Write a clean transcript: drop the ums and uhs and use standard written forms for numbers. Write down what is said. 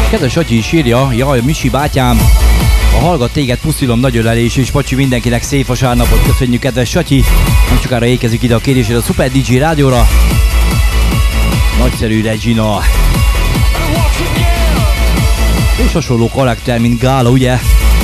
Kedves Atyi is írja, jaj, Misi bátyám, a hallgat téged, puszilom, nagy ölelés, és Pacsi, mindenkinek szép vasárnapot. Köszönjük, kedves Satyi. Nem sokára ékezik ide a kérésére a Super DJ rádióra. Nagyszerű Regina. És hasonló karakter, mint Gála, ugye?